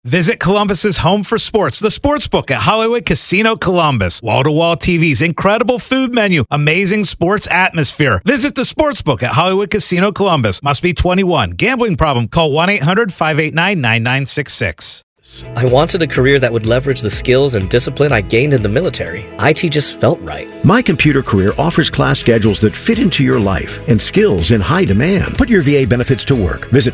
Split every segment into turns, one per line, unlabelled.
Visit Columbus's home for sports, the Sportsbook at Hollywood Casino Columbus. Wall-to-wall TVs, incredible food menu, amazing sports atmosphere. Visit the Sportsbook at Hollywood Casino Columbus. Must be 21. Gambling problem? Call 1-800-589-9966.
I wanted a career that would leverage the skills and discipline I gained in the military. IT just felt right.
My Computer Career offers class schedules that fit into your life and skills in high demand. Put your VA benefits to work. Visit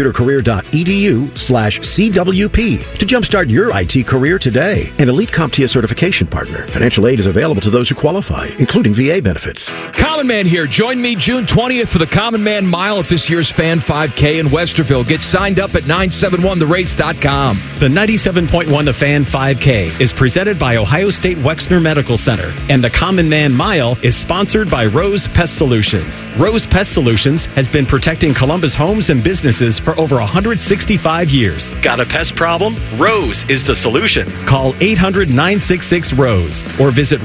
mycomputercareer.edu/CWP to jumpstart your IT career today. An elite CompTIA certification partner. Financial aid is available to those who qualify, including VA benefits.
Common Man here. Join me June 20th for the Common Man Mile at this year's Fan 5K in Westerville. Get signed up at 971therace.com.
The 97.1 The Fan 5K is presented by Ohio State Wexner Medical Center, and the Common Man Mile is sponsored by Rose Pest Solutions. Rose Pest Solutions has been protecting Columbus homes and businesses for over 165 years. Got a pest problem? Rose is the solution. Call 800-966-ROSE or visit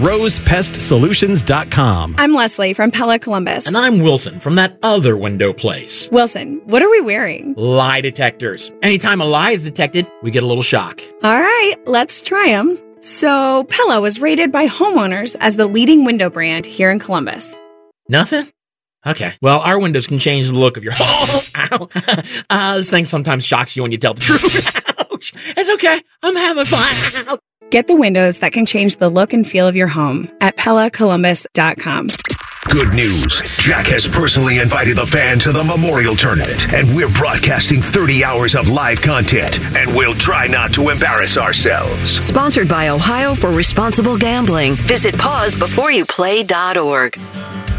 rosepestsolutions.com.
I'm Leslie from Pella Columbus.
And I'm Wilson from that other window place.
Wilson, what are we wearing?
Lie detectors. Anytime a lie is detected, we get a little shock.
All right, let's try them. So, Pella was rated by homeowners as the leading window brand here in Columbus.
Nothing? Okay. Well, our windows can change the look of your home. Ow. This thing sometimes shocks you when you tell the truth. Ouch. It's okay. I'm having fun.
Get the windows that can change the look and feel of your home at PellaColumbus.com.
Good news. Jack has personally invited the fan to the Memorial Tournament, and we're broadcasting 30 hours of live content, and we'll try not to embarrass ourselves.
Sponsored by Ohio for Responsible Gambling. Visit pausebeforeyouplay.org.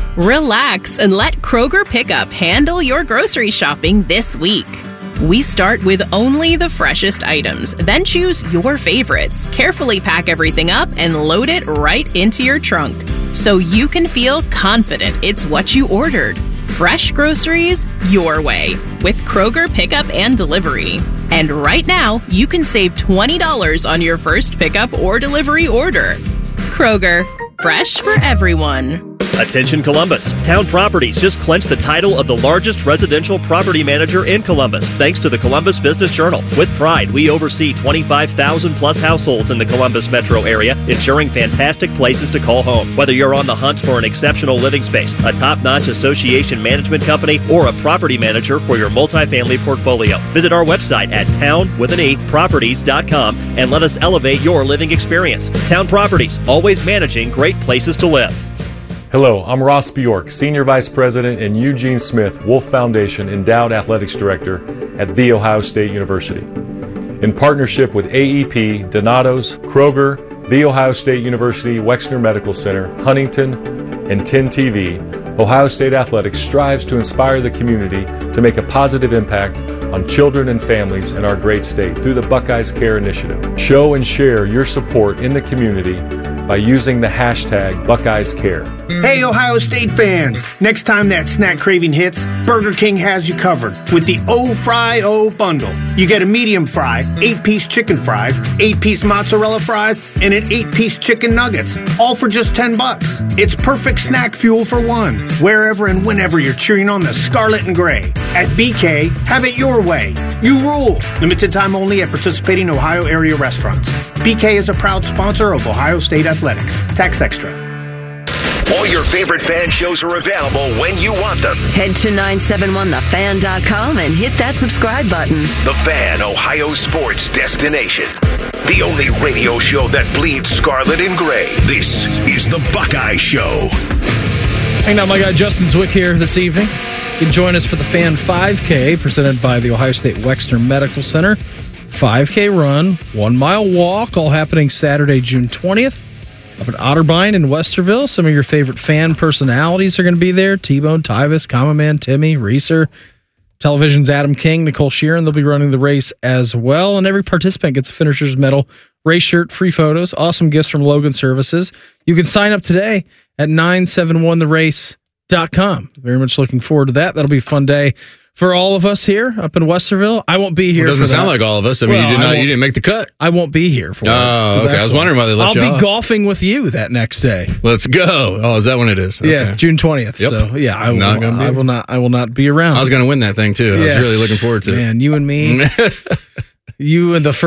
Relax and let Kroger Pickup handle your grocery shopping this week. We start with only the freshest items, then choose your favorites, carefully pack everything up, and load it right into your trunk, so you can feel confident it's what you ordered. Fresh groceries your way with Kroger Pickup and Delivery. And right now, you can save $20 on your first pickup or delivery order. Kroger, fresh for everyone.
Attention Columbus. Town Properties just clinched the title of the largest residential property manager in Columbus, thanks to the Columbus Business Journal. With pride, we oversee 25,000 plus households in the Columbus metro area, ensuring fantastic places to call home. Whether you're on the hunt for an exceptional living space, a top-notch association management company, or a property manager for your multifamily portfolio, visit our website at town-properties.com and let us elevate your living experience. Town Properties, always managing great places to live.
Hello, I'm Ross Bjork, Senior Vice President and Eugene Smith Wolf Foundation Endowed Athletics Director at The Ohio State University. In partnership with AEP, Donato's, Kroger, The Ohio State University Wexner Medical Center, Huntington, and 10 TV, Ohio State Athletics strives to inspire the community to make a positive impact on children and families in our great state through the Buckeyes Care Initiative. Show and share your support in the community by using the hashtag Buckeyes Care.
Hey, Ohio State fans! Next time that snack craving hits, Burger King has you covered with the O-Fry-O bundle. You get a medium fry, 8-piece chicken fries, 8-piece mozzarella fries, and an 8-piece chicken nuggets, all for just $10. It's perfect snack fuel for one, wherever and whenever you're cheering on the Scarlet and Gray. At BK, have it your way. You rule! Limited time only at participating Ohio area restaurants. BK is a proud sponsor of Ohio State Athletics. Tax extra.
All your favorite fan shows are available when you want them.
Head to 971thefan.com and hit that subscribe button.
The Fan, Ohio sports destination. The only radio show that bleeds scarlet and gray. This is the Buckeye Show.
Hanging out, my guy Justin Zwick here this evening. You can join us for the Fan 5K presented by the Ohio State Wexner Medical Center. 5K run, 1 mile walk, all happening Saturday, June 20th. Up at Otterbein in Westerville. Some of your favorite fan personalities are going to be there. T-Bone, Tyvis, Common Man, Timmy, Reeser, Television's Adam King, Nicole Sheeran. They'll be running the race as well. And every participant gets a finisher's medal, race shirt, free photos, awesome gifts from Logan Services. You can sign up today at 971therace.com. Very much looking forward to that. That'll be a fun day for all of us here up in Westerville. I won't be here.
It doesn't sound like all of us. I mean, you didn't make the cut.
I won't be here for it.
Oh, okay. I was wondering why they left you
I'll
off.
be golfing with you that next day.
Let's go. Oh, is that when it is? Okay.
Yeah, June 20th.
Yep.
So yeah, I will not be around.
I was going to win that thing too. I was really looking forward to it.
Man, you and me, you and the first